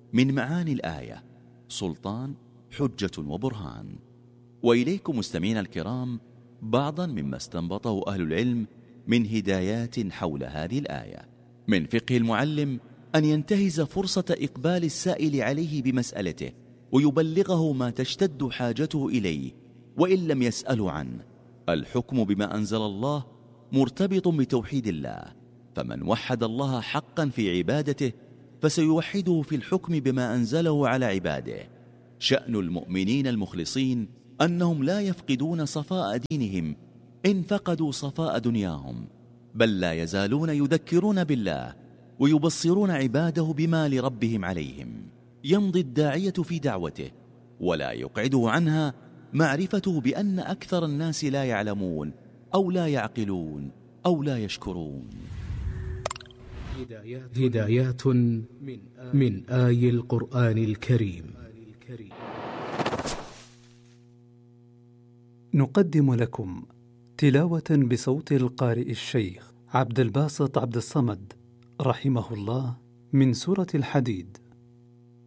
من معاني الآية سلطان، حجة وبرهان. وإليكم مستمعينا الكرام بعضا مما استنبطه أهل العلم من هدايات حول هذه الآية. من فقه المعلم أن ينتهز فرصة إقبال السائل عليه بمسألته ويبلغه ما تشتد حاجته إليه وإن لم يسأله عنه. الحكم بما أنزل الله مرتبط بتوحيد الله، فمن وحد الله حقا في عبادته فسيوحده في الحكم بما أنزله على عباده. شأن المؤمنين المخلصين أنهم لا يفقدون صفاء دينهم إن فقدوا صفاء دنياهم، بل لا يزالون يذكرون بالله ويبصرون عباده بما لربهم عليهم. يمضي الداعية في دعوته ولا يقعده عنها معرفته بأن أكثر الناس لا يعلمون أو لا يعقلون أو لا يشكرون. هدايات من آي القرآن الكريم. نقدم لكم تلاوة بصوت القارئ الشيخ عبد الباسط عبد الصمد رحمه الله من سورة الحديد.